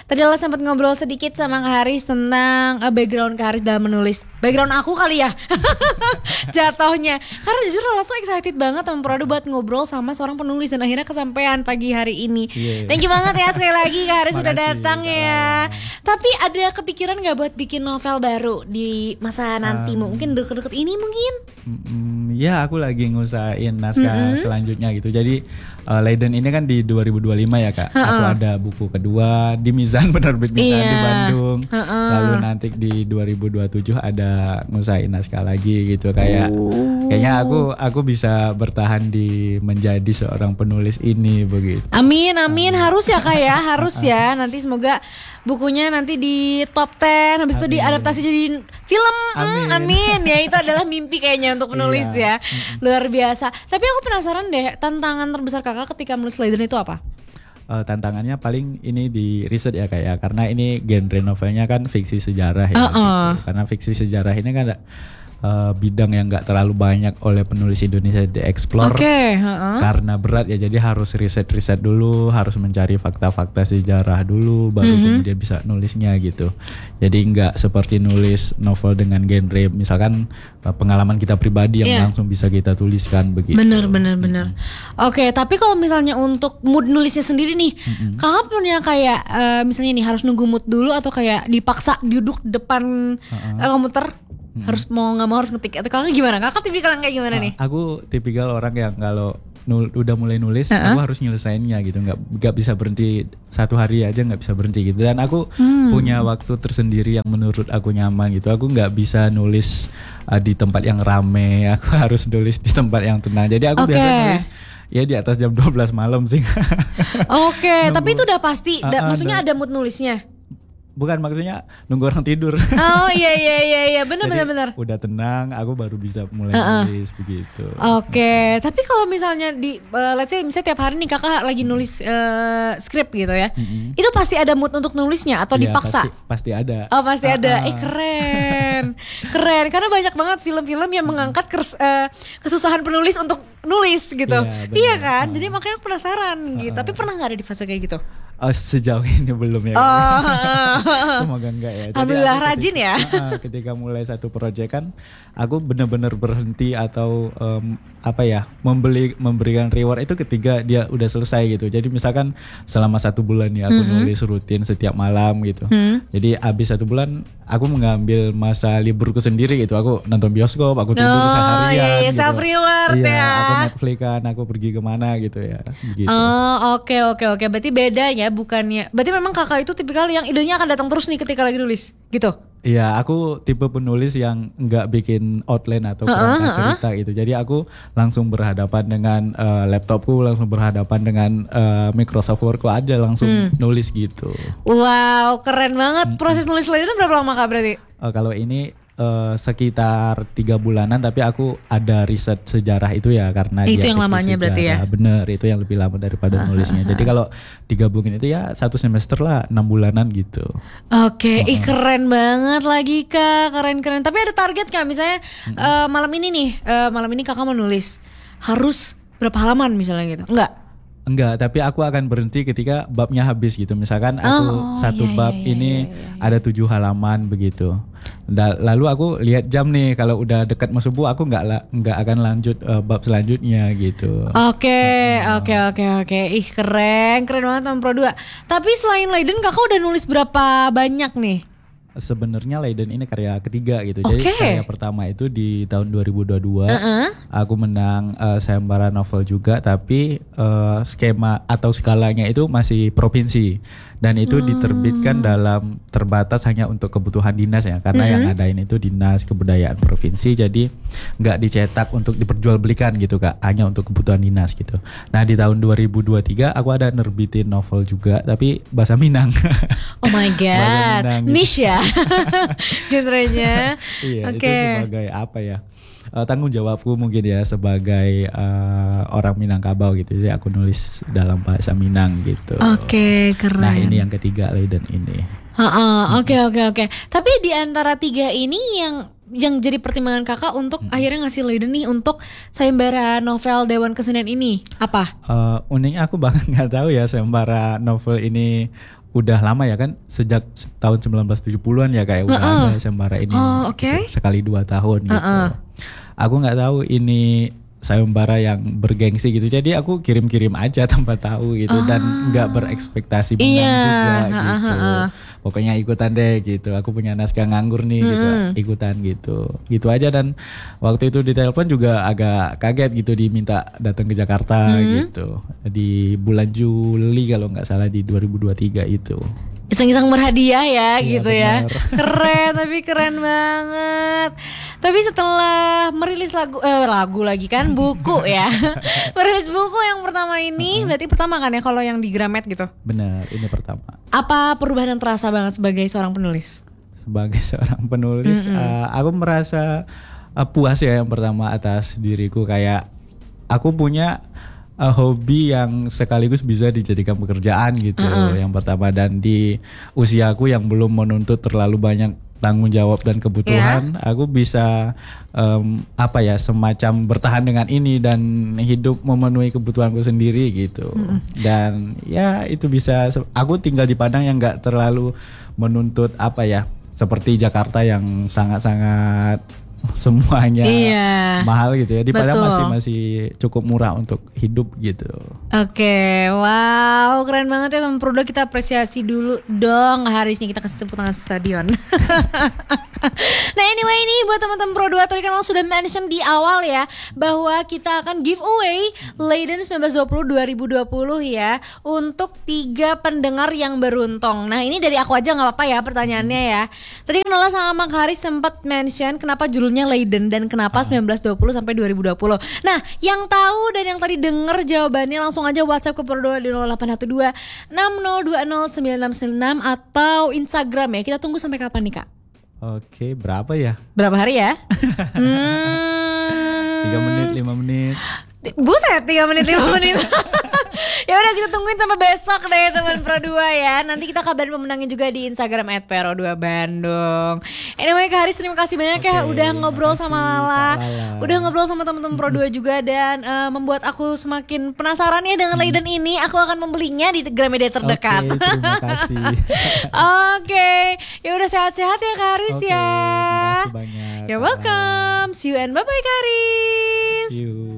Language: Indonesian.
Tadi Lala sempat ngobrol sedikit sama Kak Haris tentang background Kak Haris dalam menulis. Background aku kali ya jatuhnya. Karena jujur Lala tuh excited banget sama Produ buat ngobrol sama seorang penulis. Dan akhirnya kesampaian pagi hari ini. Thank you banget ya sekali lagi Kak Haris sudah datang ya. Tapi ada kepikiran gak buat bikin novel baru di masa nanti? Mungkin deket-deket ini mungkin? Ya aku lagi ngusahain naskah selanjutnya gitu. Jadi Leiden ini kan di 2025 ya Kak. Aku ada buku kedua di Mizan, penerbit Mizan di Bandung. Lalu nanti di 2027 ada ngusahain naskah lagi gitu. Kayaknya aku bisa bertahan di menjadi seorang penulis ini begitu. Amin harus ya Kak ya, harus ya. Nanti semoga bukunya nanti di top 10, habis itu diadaptasi jadi film. Amin. Ya itu adalah mimpi kayaknya untuk penulis ya. Luar biasa. Tapi aku penasaran deh, tantangan terbesar Kakak ketika menulis Leiden itu apa? Tantangannya paling ini di riset ya kayak karena ini genre novelnya kan fiksi sejarah ya gitu. Karena fiksi sejarah ini kan ada bidang yang gak terlalu banyak oleh penulis Indonesia dieksplor karena berat ya, jadi harus riset dulu, harus mencari fakta-fakta sejarah dulu baru kemudian bisa nulisnya gitu. Jadi gak seperti nulis novel dengan genre misalkan pengalaman kita pribadi yang langsung bisa kita tuliskan begitu. Bener. Oke, tapi kalau misalnya untuk mood nulisnya sendiri nih, Kakak punya kayak misalnya nih harus nunggu mood dulu atau kayak dipaksa duduk depan komputer? Harus mau nggak mau harus ngetik atau kakak gimana? Kakak tipikal yang kayak gimana nih? Aku tipikal orang yang kalau udah mulai nulis aku harus nyelesainnya gitu, nggak bisa berhenti satu hari aja, nggak bisa berhenti gitu. Dan aku punya waktu tersendiri yang menurut aku nyaman gitu. Aku nggak bisa nulis di tempat yang rame, aku harus nulis di tempat yang tenang. Jadi aku biasa nulis ya di atas jam 12 malam sih. Tapi itu udah pasti, maksudnya ada mood nulisnya? Bukan, maksudnya nunggu orang tidur. Oh iya benar. Udah tenang, aku baru bisa mulai nulis begitu. Oke, tapi kalau misalnya di let's say misalnya tiap hari nih Kakak lagi nulis skrip gitu ya, itu pasti ada mood untuk nulisnya atau dipaksa? Pasti ada. Oh pasti ada. Keren. Karena banyak banget film-film yang mengangkat kesusahan penulis untuk nulis gitu. Iya kan? Jadi makanya aku penasaran gitu. Tapi pernah nggak ada di fase kayak gitu? Sejauh ini belum ya. Semoga enggak ya. Alhamdulillah rajin ya. Ketika mulai satu proyek kan aku benar-benar berhenti atau memberikan reward itu ketika dia udah selesai gitu. Jadi misalkan selama 1 bulan ya aku nulis rutin setiap malam gitu. Jadi abis 1 bulan aku mengambil masa liburku sendiri gitu. Aku nonton bioskop, aku tidur seharian gitu. Self reward ya. Aku Netflix-an, aku pergi kemana gitu ya. Gitu. Oke. Berarti beda ya, bukannya. Berarti memang Kakak itu tipikal yang idenya akan datang terus nih ketika lagi nulis gitu. Iya, aku tipe penulis yang nggak bikin outline atau kerangka cerita gitu. Jadi aku langsung berhadapan dengan laptopku, langsung berhadapan dengan Microsoft Wordku aja langsung nulis gitu. Wow, keren banget. Proses nulis Leiden berapa lama Kak berarti? Kalau ini sekitar 3 bulanan, tapi aku ada riset sejarah itu ya karena itu yang lamanya sejarah. Berarti ya? Bener, itu yang lebih lama daripada nulisnya. Jadi kalau digabungin itu ya 1 semester lah, 6 bulanan gitu. Oke, keren banget lagi Kak, keren. Tapi ada target Kak, misalnya malam ini Kakak mau nulis harus berapa halaman misalnya gitu? Enggak, tapi aku akan berhenti ketika babnya habis gitu. Misalkan aku bab ini ada 7 halaman begitu. Lalu aku lihat jam nih, kalau udah dekat mau subuh aku nggak akan lanjut bab selanjutnya gitu. Oke. Ih keren banget Om Pro 2. Tapi selain Leiden Kakak udah nulis berapa banyak nih? Sebenarnya Leiden ini karya ketiga gitu. Jadi karya pertama itu di tahun 2022. Aku menang sayembara novel juga, tapi skema atau skalanya itu masih provinsi. Dan itu diterbitkan dalam terbatas hanya untuk kebutuhan dinas ya. Karena yang ngadain itu Dinas Kebudayaan Provinsi. Jadi gak dicetak untuk diperjualbelikan gitu Kak. Hanya untuk kebutuhan dinas gitu. Nah di tahun 2023 aku ada nerbitin novel juga, tapi bahasa Minang. Oh my god, niche ya genrenya. Iya, itu sebagai apa ya, tanggung jawabku mungkin ya sebagai orang Minangkabau gitu. Jadi aku nulis dalam bahasa Minang gitu. Oke, keren. Nah ini yang ketiga Leiden ini. Oke. Tapi di antara 3 ini yang jadi pertimbangan Kakak untuk akhirnya ngasih Leiden nih untuk sayembara novel Dewan Kesenian ini apa? Uniknya aku bahkan nggak tahu ya sayembara novel ini udah lama ya kan, sejak tahun 1970-an ya kayak udah ada sayembara ini. Gitu, sekali 2 tahun gitu. Aku nggak tahu ini sayembara yang bergengsi gitu, jadi aku kirim-kirim aja tanpa tahu gitu dan nggak berekspektasi menang juga gitu. Pokoknya ikutan deh gitu. Aku punya naskah nganggur nih gitu, ikutan gitu aja. Dan waktu itu di telepon juga agak kaget gitu, diminta datang ke Jakarta gitu di bulan Juli kalau nggak salah di 2023 itu. Iseng-iseng berhadiah ya gitu benar. ya. Keren, tapi keren banget. Tapi setelah merilis lagu lagi kan, buku ya. Merilis buku yang pertama ini, berarti pertama kan ya kalau yang di Gramet gitu. Benar, ini pertama. Apa perubahan yang terasa banget sebagai seorang penulis? Sebagai seorang penulis, aku merasa puas ya yang pertama atas diriku, kayak aku punya hobi yang sekaligus bisa dijadikan pekerjaan gitu. Yang pertama, dan di usiaku yang belum menuntut terlalu banyak tanggung jawab dan kebutuhan, aku bisa semacam bertahan dengan ini dan hidup memenuhi kebutuhanku sendiri gitu. Dan ya itu bisa, aku tinggal di Padang yang nggak terlalu menuntut seperti Jakarta yang sangat-sangat semuanya mahal gitu ya. Di Padang masih cukup murah untuk hidup gitu. Oke, wow, keren banget ya teman Prodo. Kita apresiasi dulu dong Harisnya, kita kasih tepuk tangan stadion. Nah anyway, ini buat teman-teman Prodo, tadi kan sudah mention di awal ya bahwa kita akan giveaway Leiden 1920 2020 ya untuk 3 pendengar yang beruntung. Nah ini dari aku aja nggak apa-apa ya pertanyaannya ya. Tadi kan Lola sama Kak Haris sempat mention kenapa judulnya Leiden dan kenapa 1920 sampai 2020. Nah yang tahu dan yang tadi denger jawabannya langsung aja WhatsApp ke Prodo di 0812 6020 9696 atau Instagram ya. Kita tunggu sampai kapan nih Kak? Oke, berapa ya? Berapa hari ya? 3 menit, 5 menit. Buset, 3 menit, 5 menit. Ya udah, kita tungguin sampai besok deh teman Pro 2 ya. Nanti kita kabarin pemenangnya juga di Instagram @pro2bandung. Anyway Kak Haris, terima kasih banyak ya udah ngobrol sama Lala. Udah ngobrol sama teman-teman Pro 2 juga dan membuat aku semakin penasaran ya dengan Leiden ini. Aku akan membelinya di Gramedia terdekat. Oke, terima kasih. Oke, ya udah sehat-sehat ya Kak Haris ya. Terima kasih banyak. You're welcome. See you and bye-bye Kak Haris. See you.